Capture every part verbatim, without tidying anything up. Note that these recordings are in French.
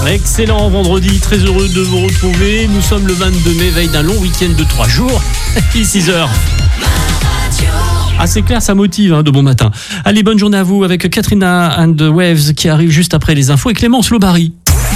Excellent vendredi, très heureux de vous retrouver. Nous sommes le vingt-deux mai, veille d'un long week-end de trois jours. Il est six heures. Ah, c'est clair, ça motive hein, de bon matin. Allez, bonne journée à vous avec Katrina and the Waves qui arrive juste après les infos et Clémence Lobary.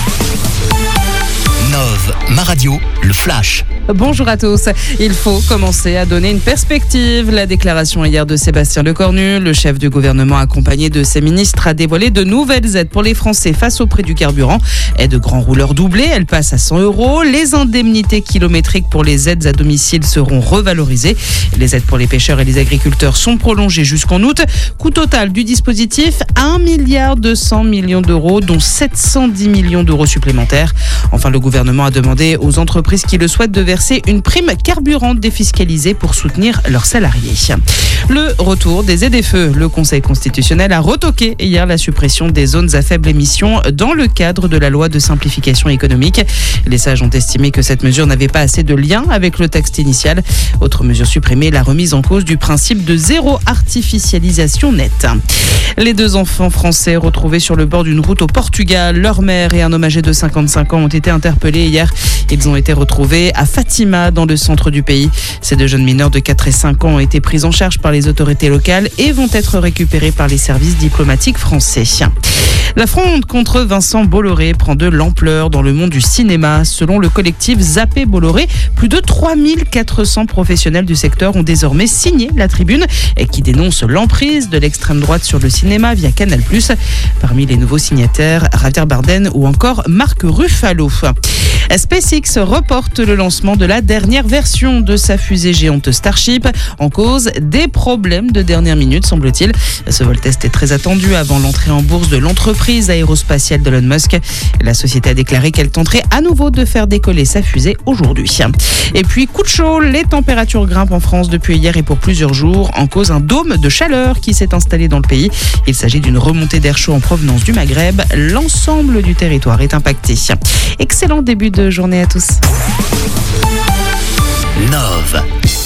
Nove, ma radio, le flash. Bonjour à tous. Il faut commencer à donner une perspective. La déclaration hier de Sébastien Lecornu, le chef du gouvernement accompagné de ses ministres, a dévoilé de nouvelles aides pour les Français face au prix du carburant. Aides grand rouleur doublée, elle passe à cent euros. Les indemnités kilométriques pour les aides à domicile seront revalorisées. Les aides pour les pêcheurs et les agriculteurs sont prolongées jusqu'en août. Coût total du dispositif, un milliard deux cents millions d'euros, dont sept cent dix millions d'euros supplémentaires. Enfin, le gouvernement a demandé aux entreprises qui le souhaitent de verser une prime carburant défiscalisée pour soutenir leurs salariés. Le retour des Z F E. Le Conseil constitutionnel a retoqué hier la suppression des zones à faible émission dans le cadre de la loi de simplification économique. Les sages ont estimé que cette mesure n'avait pas assez de lien avec le texte initial. Autre mesure supprimée, la remise en cause du principe de zéro artificialisation nette. Les deux enfants français retrouvés sur le bord d'une route au Portugal, leur mère et un homme âgé de cinquante-cinq ans ont été interpellés hier. Ils ont été retrouvés à Fatima, dans le centre du pays. Ces deux jeunes mineurs de quatre et cinq ans ont été pris en charge par les autorités locales et vont être récupérés par les services diplomatiques français. La fronde contre Vincent Bolloré prend de l'ampleur dans le monde du cinéma. Selon le collectif Zappé Bolloré, plus de trois mille quatre cents professionnels du secteur ont désormais signé la tribune et qui dénonce l'emprise de l'extrême droite sur le cinéma via Canal plus. Parmi les nouveaux signataires, Javier Bardem ou encore Marc Ruffalo. SpaceX reporte le lancement de la dernière version de sa fusée géante Starship. En cause, des problèmes de dernière minute, semble-t-il. Ce vol test est très attendu avant l'entrée en bourse de l'entreprise aérospatiale d'Elon Musk. La société a déclaré qu'elle tenterait à nouveau de faire décoller sa fusée aujourd'hui. Et puis, coup de chaud, les températures grimpent en France depuis hier et pour plusieurs jours. En cause, un dôme de chaleur qui s'est installé dans le pays. Il s'agit d'une remontée d'air chaud en provenance du Maghreb. L'ensemble du territoire est impacté. Excellent début de journée à tous. Nove.